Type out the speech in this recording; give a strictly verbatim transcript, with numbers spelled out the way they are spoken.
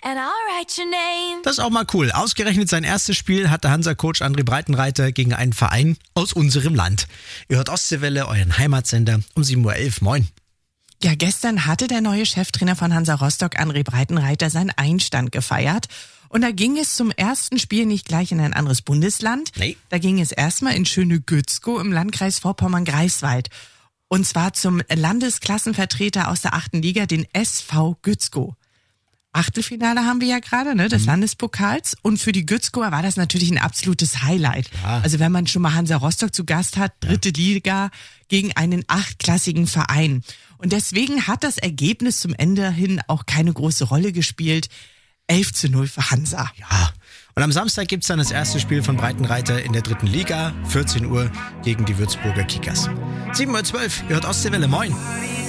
and I'll write your name. Das ist auch mal cool. Ausgerechnet sein erstes Spiel hat der Hansa-Coach André Breitenreiter gegen einen Verein aus unserem Land. Ihr hört Ostseewelle, euren Heimatsender, um sieben Uhr elf. Moin. Ja, gestern hatte der neue Cheftrainer von Hansa Rostock, André Breitenreiter, seinen Einstand gefeiert. Und da ging es zum ersten Spiel nicht gleich in ein anderes Bundesland. Nee. Da ging es erstmal in schöne Gützkow im Landkreis Vorpommern-Greifswald. Und zwar zum Landesklassenvertreter aus der achten Liga, den S V Gützkow. Achtelfinale haben wir ja gerade, ne, des mhm. Landespokals. Und für die Gützkower war das natürlich ein absolutes Highlight. Ja. Also wenn man schon mal Hansa Rostock zu Gast hat, dritte ja. Liga gegen einen achtklassigen Verein. Und deswegen hat das Ergebnis zum Ende hin auch keine große Rolle gespielt. elf zu null für Hansa. Ja. Und am Samstag gibt's dann das erste Spiel von Breitenreiter in der dritten Liga, vierzehn Uhr gegen die Würzburger Kickers. sieben Uhr zwölf, ihr hört Ostseewelle, moin.